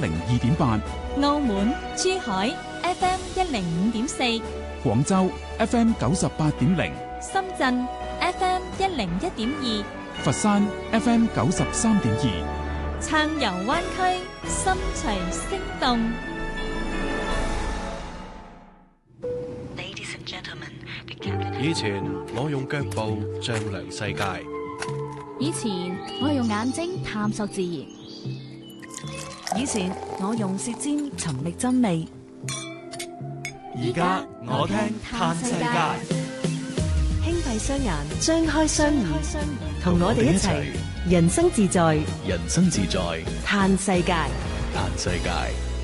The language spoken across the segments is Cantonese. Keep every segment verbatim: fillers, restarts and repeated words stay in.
零二點八， 澳門、珠海 F M 一零五點四， 廣州 F M 九十八點零， 深圳 F M 一零一點二， 佛山 F M 九十三點二。 暢遊灣區，心隨聲動。 以前我用腳步丈量世界， 以前我用眼睛探索自然， 以前我用舌尖尋覓真理， 而家我聽嘆世界。 輕閉雙眼，張開雙耳，同我哋一齊人生自在， 人生自在， 嘆世界， 嘆世界。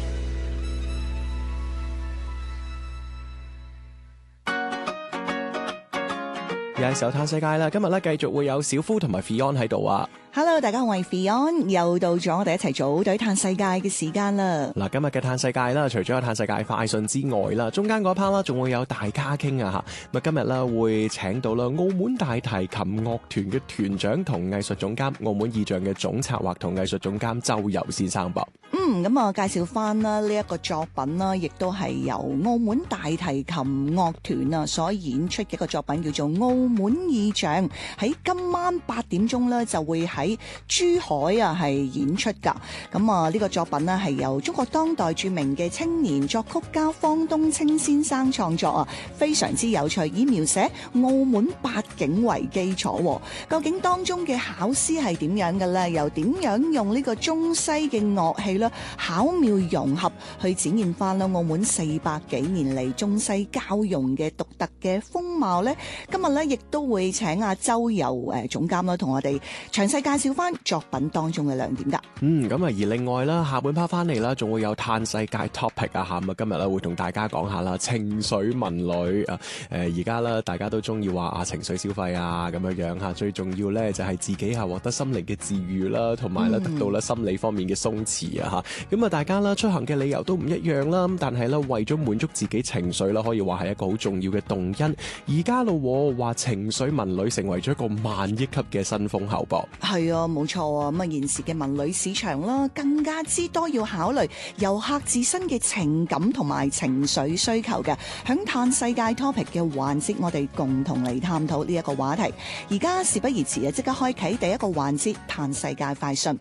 又係時候嘆世界啦！今日咧繼續會有小夫同埋 Fion 喺度啊！ Hello， 大家好，我係 Fion，又到咗我哋一齊組隊嘆世界嘅時間啦！ 嗱，今日嘅嘆世界啦，除咗有嘆世界快訊之外啦，中間嗰 part 啦，仲會有大家傾啊吓！咁今日咧會請到啦澳門大提琴樂團嘅團長同藝術總監，澳門意象嘅總策劃同藝術總監周游先生噃。 嗯，咁啊介紹翻啦呢一個作品啦，亦都係由澳門大提琴樂團啊所演出嘅一個作品，叫做《澳門意象》，喺今晚八點鐘咧就會喺珠海啊係演出噶。咁啊呢個作品呢係由中國當代著名嘅青年作曲家方東青先生創作啊，非常之有趣，以描寫澳門八景為基礎。究竟當中嘅巧思係點樣嘅咧？又點樣用呢個中西嘅樂器咧巧妙融合，去展現翻啦澳門四百幾年嚟中西交融嘅獨特嘅風貌咧？今日咧亦都會請阿周游誒總監啦，同我哋詳細介紹翻作品當中嘅亮點噶。 嗯，咁啊，而另外啦，下半 part 翻嚟啦，仲會有嘆世界 topic 啊吓，咁啊，今日咧會同大家講下啦，情緒文旅啊，誒而家咧大家都中意話啊情緒消費啊咁樣樣吓，最重要咧就係自己係獲得心靈嘅治愈啦，同埋咧得到咧心理方面嘅鬆弛啊吓，咁啊大家啦出行嘅理由都唔一樣啦，咁但係咧為咗滿足自己情緒啦，可以話係一個好重要嘅動因。而家咯話情緒文旅成為咗一個萬億級嘅新風口噃。 係啊，冇錯啊，咁啊現時嘅文旅市場啦，更加之多要考慮遊客自身嘅情感同埋情緒需求嘅。響嘆世界 topic 嘅環節，我哋共同嚟探討呢一個話題。而家事不宜遲啊，即刻開啟第一個環節嘆世界快訊。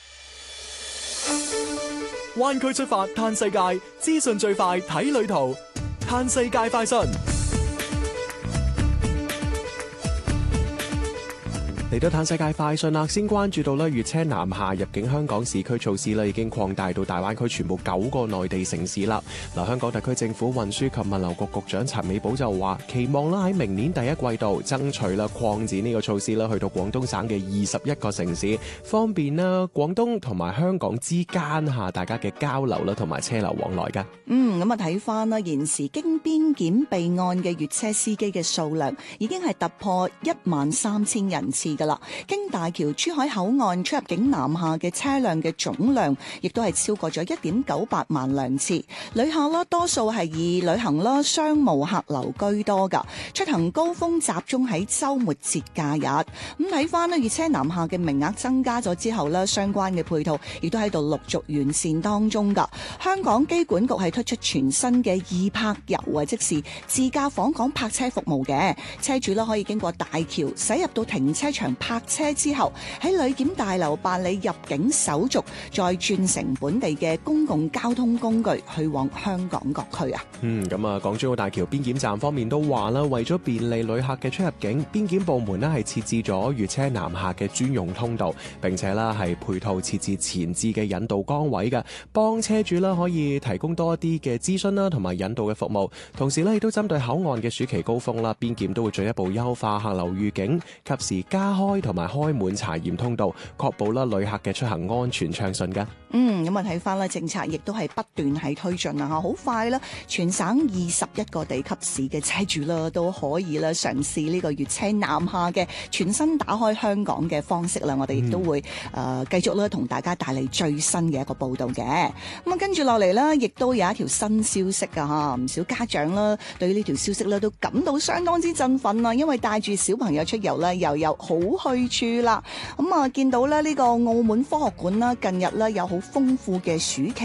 灣區出發嘆世界，資訊最快睇旅途，嘆世界快訊。嚟到嘆世界快訊啦，先關注到咧，粵車南下入境香港市區措施咧，已經擴大到大灣區全部九個內地城市啦。嗱，香港特區政府運輸及物流局局長陳美寶就話，期望啦喺明年第一季度爭取啦擴展呢個措施啦，去到廣東省嘅二十一個城市，方便啦廣東同埋香港之間嚇大家嘅交流啦，同埋車流往來㗎。 嗯，咁啊睇翻啦，現時經邊檢備案嘅粵車司機嘅數量已經係突破一萬三千人次㗎啦。經大橋珠海口岸出入境南下嘅車輛嘅總量，亦都係超過咗一點九八萬輛次。旅客啦，多數係以旅行啦、商務客流居多㗎。出行高峰集中喺週末節假日。咁睇翻呢，粵車南下嘅名額增加咗之後呢，相關嘅配套亦都喺度陸續完善當中㗎。香港機管局係推出全新嘅易泊遊啊，即是自駕訪港泊車服務嘅。車主啦可以經過大橋駛入到停車場泊車之後，喺旅檢大樓辦理入境手續，再轉乘本地嘅公共交通工具去往香港各區啊。 嗯，咁啊，港珠澳大橋邊檢站方面都話啦，為咗便利旅客嘅出入境，邊檢部門咧係設置咗粵車南下嘅專用通道，並且啦係配套設置前置嘅引導崗位嘅，幫車主啦可以提供多一啲嘅諮詢啦同埋引導嘅服務。同時咧亦都針對口岸嘅暑期高峰啦，邊檢都會進一步優化客流預警，及時加開同埋開滿查驗通道，確保啦旅客嘅出行安全暢順㗎。 嗯，咁啊睇翻啦，政策亦都係不斷喺推進啊！好快啦，全省二十一個地級市嘅車主啦都可以啦嘗試呢個粵車南下嘅全新打開香港嘅方式啦。我哋亦都會誒、嗯呃、繼續咧同大家帶嚟最新嘅一個報導嘅。咁啊跟住落嚟呢，亦都有一條新消息㗎嚇，唔少家長啦對於呢條消息咧都感到相當之振奮啊，因為帶住小朋友出遊咧又有好去處啦。咁啊見到咧呢個澳門科學館啦，近日咧有好豐富嘅暑期